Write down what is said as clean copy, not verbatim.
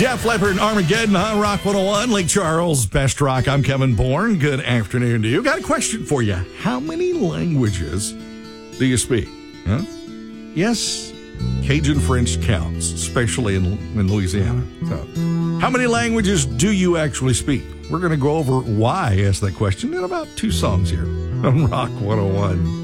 Def Leppard and Armageddon on Rock 101, Lake Charles, Best Rock. I'm Kevin Bourne. Good afternoon to you. Got a question for you. How many languages do you speak? Huh? Yes, Cajun French counts, especially in Louisiana. So, how many languages do you actually speak? We're going to go over why I asked that question in about 2 songs here on Rock 101.